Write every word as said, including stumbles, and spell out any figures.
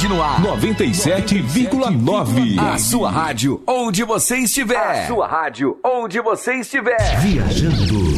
Cidade no Ar. noventa e sete vírgula nove. A sua rádio, onde você estiver. A sua rádio, onde você estiver. Viajando